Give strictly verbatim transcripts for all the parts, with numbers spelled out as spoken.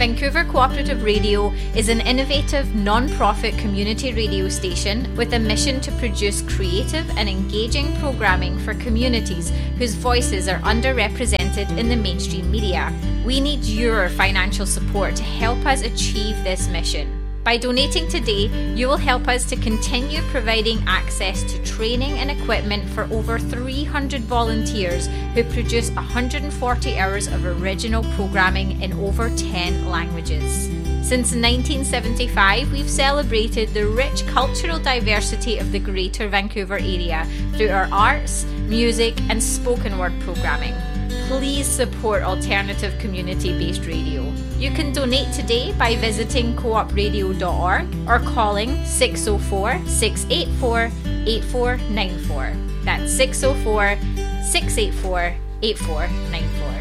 Vancouver Cooperative Radio is an innovative, non-profit community radio station with a mission to produce creative and engaging programming for communities whose voices are underrepresented in the mainstream media. We need your financial support to help us achieve this mission. By donating today, you will help us to continue providing access to training and equipment for over three hundred volunteers who produce one hundred forty hours of original programming in over ten languages. Since nineteen seventy-five, we've celebrated the rich cultural diversity of the Greater Vancouver area through our arts, music, and spoken word programming. Please support alternative community-based radio. You can donate today by visiting co op radio dot org or calling six oh four, six eight four, eight four nine four. That's six oh four, six eight four, eight four nine four.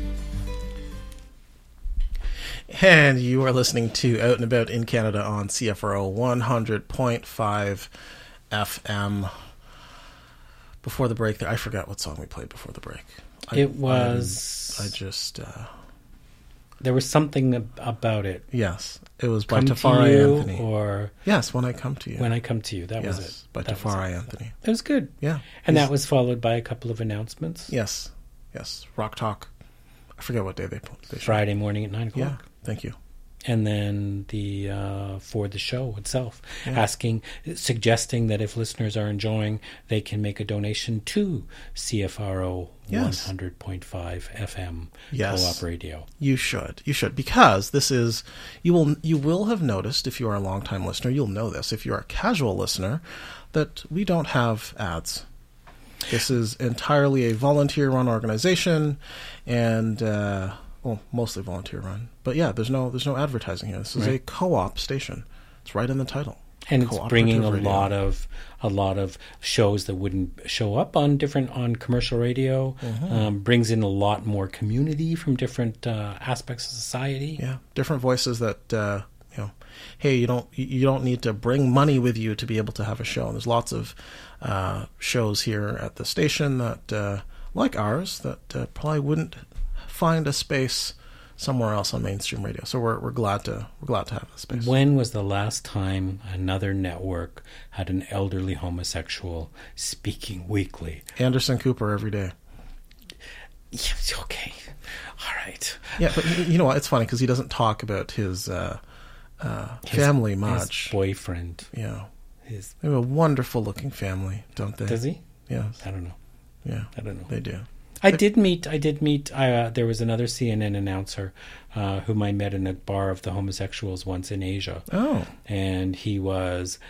And you are listening to Out and About in Canada on C F R O one hundred point five F M. Before the break, there, I forgot what song we played before the break. I, it was... I, I just... Uh, there was something ab- about it. Yes. It was by Come Tafari to you, Anthony. Or... Yes, When I Come to You. When I Come to You. That yes, was it. by that Tafari was it. Anthony. It was good. Yeah. And He's, that was followed by a couple of announcements. Yes. Yes. Rock Talk. I forget what day they put. Friday morning at nine o'clock. Yeah. Thank you. And then the uh, for the show itself, yeah. asking, suggesting that if listeners are enjoying, they can make a donation to C F R O yes. one hundred point five F M yes. Co-op Radio. You should, you should, because this is you will you will have noticed if you are a long-time listener, you'll know this. If you are a casual listener, that we don't have ads. This is entirely a volunteer-run organization, and. Uh, Well, mostly volunteer run, but yeah, there's no there's no advertising here. This is right. a co-op station. It's right in the title, and it's bringing a radio. lot of a lot of shows that wouldn't show up on different on commercial radio. Mm-hmm. Um, brings in a lot more community from different uh, aspects of society. Yeah, different voices that uh, you know. Hey, you don't you don't need to bring money with you to be able to have a show. And there's lots of uh, shows here at the station that uh, like ours that uh, probably wouldn't find a space somewhere else on mainstream radio. So we're we're glad to we're glad to have this space. When was the last time another network had an elderly homosexual speaking weekly? Anderson Cooper every day. Yeah, okay, all right. Yeah, but you know what? It's funny because he doesn't talk about his, uh, uh, his family much. His boyfriend. Yeah, his. They have a wonderful looking family, don't they? Does he? Yes. I don't know. Yeah, I don't know. They do. I did meet. I did meet. Uh, there was another C N N announcer uh, whom I met in a bar of the homosexuals once in Asia. Oh, and he was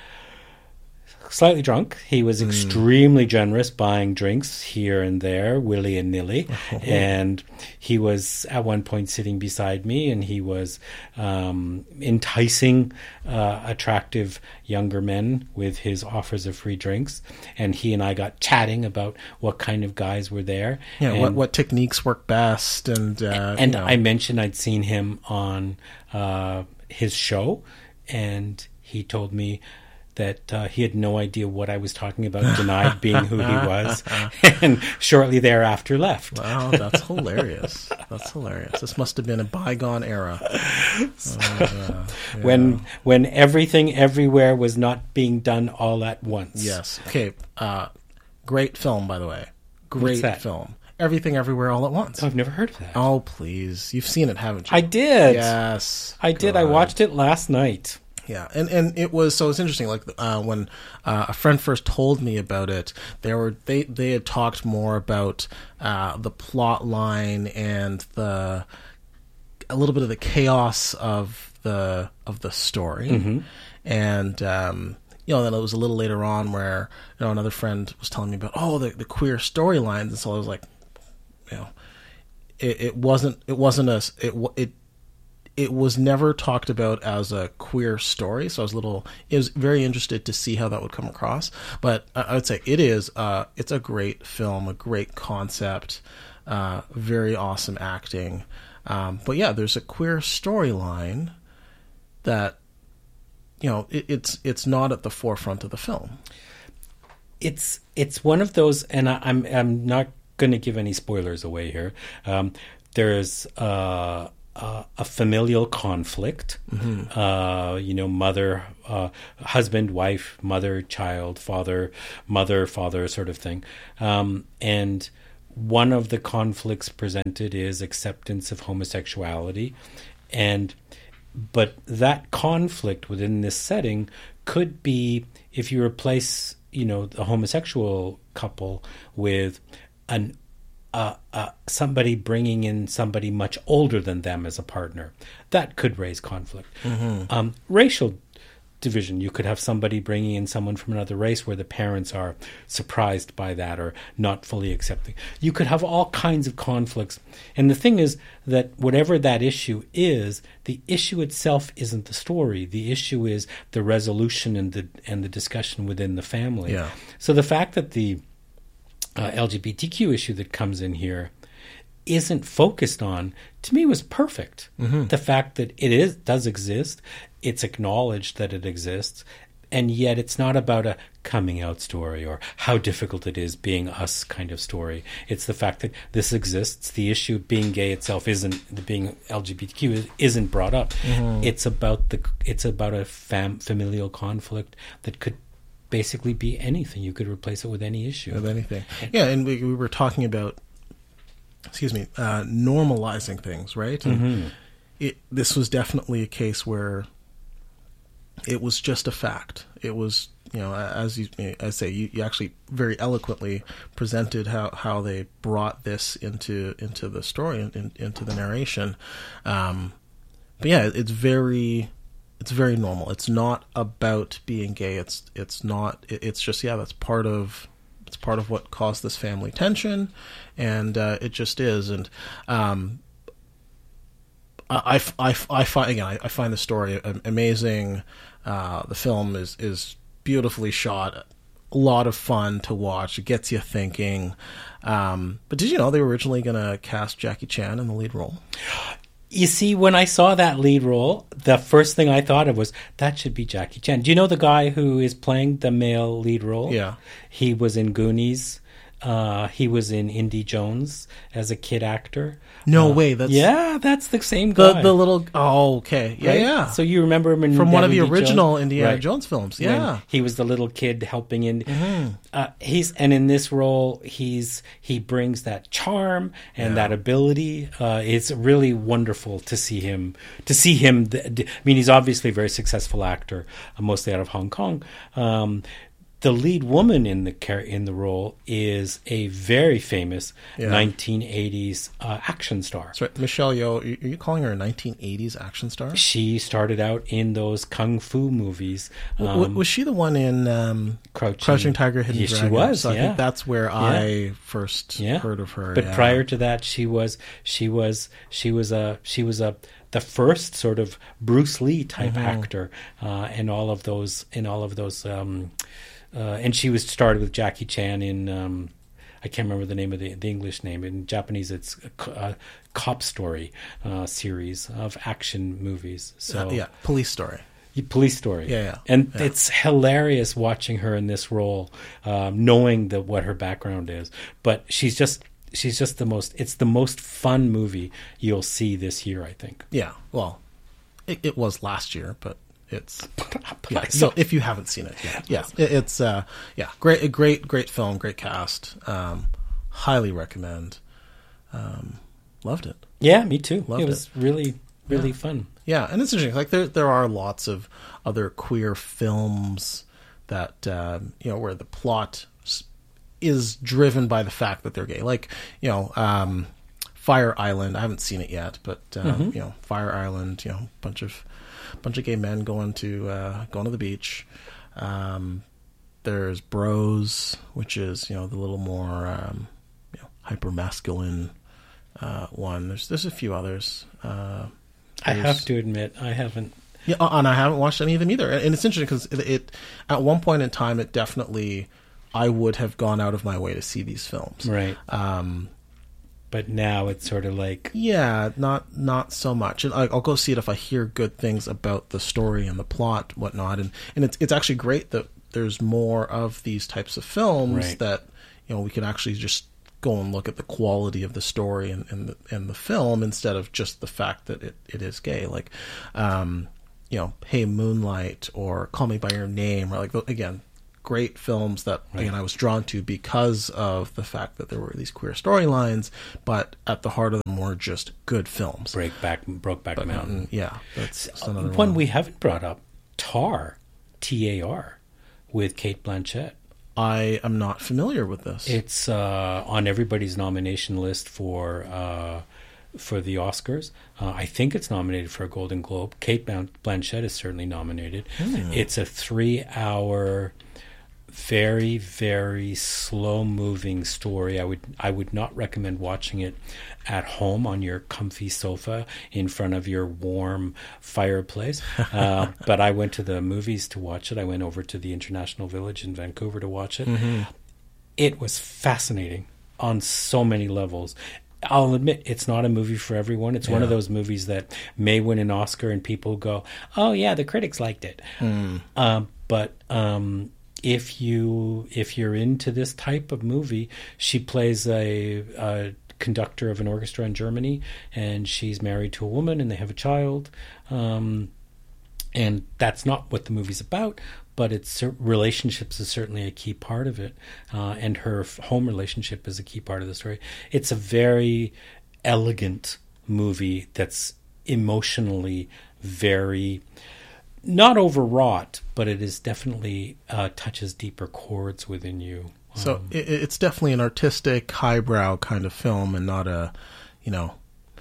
slightly drunk. He was mm. extremely generous, buying drinks here and there, willy and nilly. Oh. And he was at one point sitting beside me, and he was um, enticing uh, attractive younger men with his offers of free drinks. And he and I got chatting about what kind of guys were there. Yeah, and, what what techniques work best. And uh, and you know. I mentioned I'd seen him on uh, his show, and he told me that uh, he had no idea what I was talking about, denied being who he was, and shortly thereafter left. Wow, that's hilarious. That's hilarious. This must have been a bygone era. So, uh, yeah. When when everything everywhere was not being done all at once. Yes. Okay. Uh, great film, by the way. Great film. Everything Everywhere All at Once. Oh, I've never heard of that. Oh, please. You've seen it, haven't you? I did. Yes. I did. God. I watched it last night. Yeah, and, and it was so it's interesting. Like uh, when uh, a friend first told me about it, they were they, they had talked more about uh, the plot line and the a little bit of the chaos of the of the story, mm-hmm. and um, you know then it was a little later on where you know another friend was telling me about oh the the queer storylines, and so I was like, you know, it, it wasn't it wasn't a it it. It was never talked about as a queer story, so I was a little. It was very interested to see how that would come across. But I would say it is. Uh, it's a great film, a great concept, uh, very awesome acting. Um, but yeah, there's a queer storyline that you know it, it's it's not at the forefront of the film. It's it's one of those, and I, I'm I'm not going to give any spoilers away here. Um, there's. Uh, uh, a familial conflict. Mm-hmm. Uh, you know, mother, uh, husband, wife, mother, child, father, mother, father, sort of thing. Um, and one of the conflicts presented is acceptance of homosexuality, and but that conflict within this setting could be, if you replace, you know, a homosexual couple with an uh, uh, somebody bringing in somebody much older than them as a partner, that could raise conflict. Mm-hmm. Um, racial division, you could have somebody bringing in someone from another race where the parents are surprised by that or not fully accepting. You could have all kinds of conflicts. And the thing is that whatever that issue is, the issue itself isn't the story. The issue is the resolution and the and the discussion within the family. Yeah. So the fact that the uh, L G B T Q issue that comes in here isn't focused on, to me, was perfect. Mm-hmm. The fact that it is does exist, it's acknowledged that it exists, and yet it's not about a coming out story or how difficult it is being us kind of story. It's the fact that this exists. The issue of being gay itself isn't, the being L G B T Q isn't brought up. Mm-hmm. It's about the it's about a fam, familial conflict that could basically be anything. You could replace it with any issue. With anything. Yeah, and we, we were talking about, excuse me, uh, normalizing things, right? And mm-hmm. it, this was definitely a case where it was just a fact. It was, you know, as you as I say, you, you actually very eloquently presented how, how they brought this into into the story, in, into the narration. Um, but yeah, it's very it's very normal. It's not about being gay. It's it's not. It, it's just yeah, that's part of. It's part of what caused this family tension, and uh, it just is. And um, I, I, I, I find again, I, I find the story amazing. Uh, the film is is beautifully shot, a lot of fun to watch. It gets you thinking. Um, but did you know they were originally going to cast Jackie Chan in the lead role? You see, when I saw that lead role, the first thing I thought of was, that should be Jackie Chan. Do you know the guy who is playing the male lead role? Yeah. He was in Goonies. Uh, he was in Indy Jones as a kid actor. No uh, way. That's yeah, that's the same guy. The, the little oh okay yeah right? yeah. So you remember him in from one of the Indy original Jones? Indiana right. Jones films. Yeah, when he was the little kid helping in. Mm-hmm. Uh, he's and in this role, he's he brings that charm and Yeah. that ability. Uh, it's really wonderful to see him. To see him. I mean, he's obviously a very successful actor, uh, mostly out of Hong Kong. Um, The lead woman in the car- in the role is a very famous Yeah. nineteen eighties uh, action star. Sorry, Michelle Yeoh. Are you calling her a nineteen eighties action star? She started out in those kung fu movies. W- Um, was she the one in um, Crouching, Crouching Tiger, Hidden yes, Dragon? she was. So I yeah. think that's where Yeah. I first Yeah. heard of her. But yeah. prior to that, she was she was she was a she was a the first sort of Bruce Lee type Mm-hmm. actor uh, in all of those in all of those. Um, Uh, and she was started with Jackie Chan in, um, I can't remember the name of the, the English name. In Japanese, it's a, a cop story uh, series of action movies. So Uh, yeah, Police Story. Police Story. Yeah, yeah. And Yeah. it's hilarious watching her in this role, um, knowing the, what her background is. But she's just she's just the most, it's the most fun movie you'll see this year, I think. Yeah, well, it, it was last year, but it's yeah. So if you haven't seen it yet, yeah, it, it's uh, yeah, great, a great, great film, great cast. Um, highly recommend. Um, loved it. Yeah, me too. Loved it was really, really Yeah. fun. Yeah, and it's interesting. Like there, there are lots of other queer films that um, you know where the plot s- is driven by the fact that they're gay. Like you know, um, Fire Island. I haven't seen it yet, but um, Mm-hmm. you know, Fire Island. You know, bunch of bunch of gay men going to uh, going to the beach. Um, there's Bros, which is you know the little more um, you know, hyper masculine uh, one. There's there's a few others. Uh, I there's- have to admit, I haven't. Yeah, and I haven't watched any of them either. And it's interesting because it, it, at one point in time, it definitely, I would have gone out of my way to see these films. Right. Um, But now it's sort of like, yeah, not not so much. And I, I'll go see it if I hear good things about the story and the plot, whatnot. And and it's it's actually great that there's more of these types of films Right. that you know we can actually just go and look at the quality of the story and, and, the, and the film instead of just the fact that it, it is gay. Like, um, you know, Hey Moonlight or Call Me by Your Name, or like, again, great films that, right. again, I was drawn to because of the fact that there were these queer storylines, but at the heart of them were just good films. Breakback, Brokeback Mountain. Mountain. Yeah. That's, that's another one. one we haven't brought up, Tar, T A R, with Cate Blanchett. I am not familiar with this. It's uh, on everybody's nomination list for uh, for the Oscars. Uh, I think it's nominated for a Golden Globe. Cate Blanchett is certainly nominated. Mm. It's a three-hour, very, very slow-moving story. I would I would not recommend watching it at home on your comfy sofa in front of your warm fireplace. Uh, but I went to the movies to watch it. I went over to the International Village in Vancouver to watch it. Mm-hmm. It was fascinating on so many levels. I'll admit, it's not a movie for everyone. It's yeah. one of those movies that may win an Oscar and people go, oh, yeah, the critics liked it. Mm. Uh, but... Um, If you if you're into this type of movie, she plays a, a conductor of an orchestra in Germany, and she's married to a woman, and they have a child. Um, and that's not what the movie's about, but it's relationships is certainly a key part of it, uh, and her home relationship is a key part of the story. It's a very elegant movie that's emotionally very. Not overwrought, but it is definitely uh, touches deeper chords within you. Um, so it, it's definitely an artistic, highbrow kind of film, and not a, you know,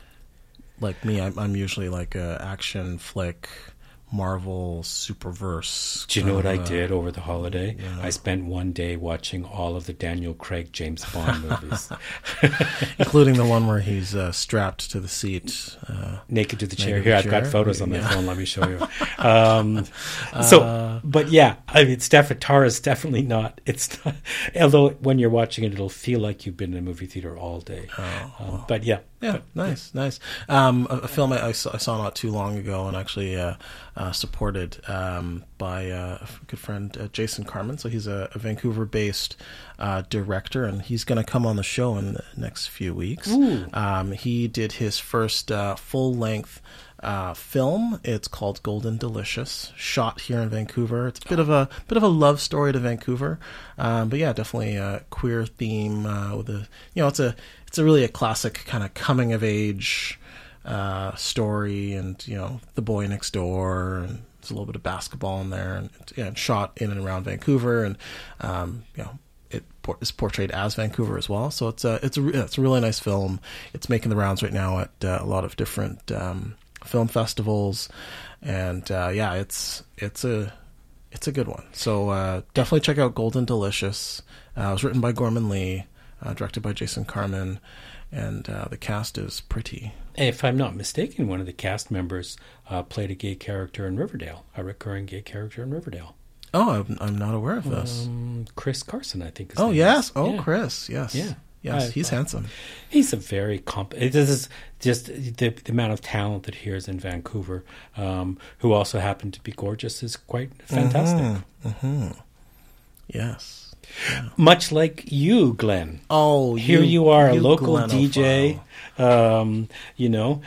like me. I'm, I'm usually like a action flick, Marvel Superverse. Do you know what I did over the holiday? Yeah. I spent one day watching all of the Daniel Craig James Bond movies. Including the one where he's uh, strapped to the seat. Uh, naked to the chair. Here, I've got photos on my yeah. phone. Let me show you. Um, so, uh, but yeah, I mean, it's definitely, Tar is definitely not, it's not, although when you're watching it, it'll feel like you've been in a movie theater all day. Oh, um, but yeah. Yeah, but, nice, yeah. nice. Um, a, a film I, I, saw, I saw not too long ago and actually uh, uh, supported um, by uh, a good friend, uh, Jason Carmen. So he's a, a Vancouver-based uh, director, and he's going to come on the show in the next few weeks. Um, he did his first uh, full-length uh, film. It's called Golden Delicious, shot here in Vancouver. It's a bit of a bit of a love story to Vancouver, um, but yeah, definitely a queer theme uh, with a you know it's a it's a really a classic kind of coming of age uh, story, and you know the boy next door, and there's a little bit of basketball in there, and, yeah, and shot in and around Vancouver, and um, you know. It is portrayed as Vancouver as well, so it's a it's a it's a really nice film. It's making the rounds right now at uh, a lot of different um, film festivals, and uh, yeah, it's it's a it's a good one. So uh, definitely check out Golden Delicious. Uh, it was written by Gorman Lee, uh, directed by Jason Carmen, and uh, the cast is pretty. If I'm not mistaken, one of the cast members uh, played a gay character in Riverdale, a recurring gay character in Riverdale. Oh, I'm, I'm not aware of this. Um, Chris Carson, I think. His oh, name yes. is. Oh, yeah. Chris. Yes. Yeah. Yes, I, he's I, handsome. He's a very comp. This is just the, the amount of talent that here is in Vancouver, um, who also happen to be gorgeous, is quite fantastic. Mm-hmm. Mm-hmm. Yes. Yeah. Much like you, Glenn. Oh, here you, you are, you a local Glenn D J. Um, you know.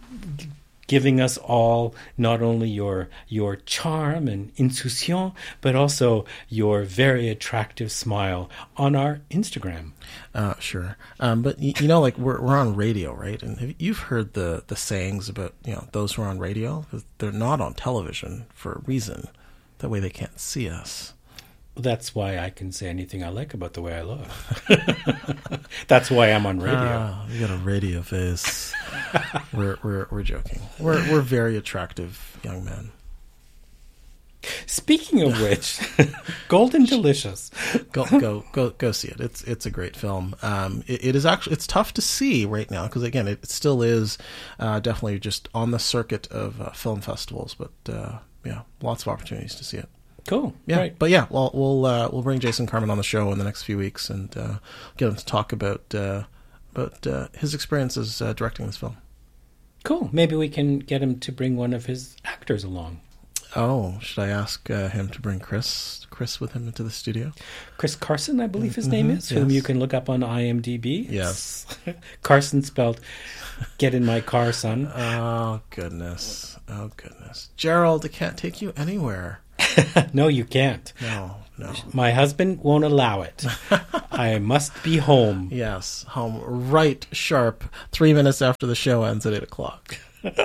Giving us all not only your your charm and insouciance, but also your very attractive smile on our Instagram. Uh, sure, um, but you, you know, like we're we're on radio, right? And have, you've heard the the sayings about you know those who are on radio. They're not on television for a reason. That way, they can't see us. That's why I can say anything I like about the way I look. That's why I'm on radio. Ah, you got a radio face. we're we're we're joking. We're we're very attractive young men. Speaking of which, Golden Delicious. go go go go see it. It's it's a great film. Um, it, it is actually it's tough to see right now because again it, it still is uh, definitely just on the circuit of uh, film festivals, but uh, yeah, lots of opportunities to see it. Cool. Yeah, right. But yeah, well, we'll uh, we'll bring Jason Carmen on the show in the next few weeks and uh, get him to talk about uh, about uh, his experiences uh, directing this film. Cool. Maybe we can get him to bring one of his actors along. Oh, should I ask uh, him to bring Chris Chris with him into the studio? Chris Carson, I believe his Mhm, name is, whom yes. you can look up on IMDb. Yes. Carson spelled "get in my car, son." Oh, goodness. Oh, goodness. Gerald, I can't take you anywhere. No, you can't. No, no. My husband won't allow it. I must be home. Yes, home right sharp, three minutes after the show ends at eight o'clock.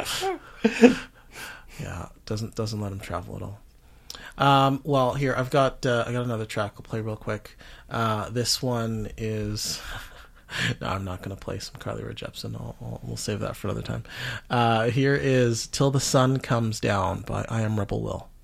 Yeah, doesn't doesn't let him travel at all. Um, well, here I've got uh, I got another track. I'll play real quick. Uh, this one is. No, I'm not going to play some Carly Rae Jepsen. I'll, I'll, we'll save that for another time. Uh, here is "Till the Sun Comes Down" by I Am Rebel Will.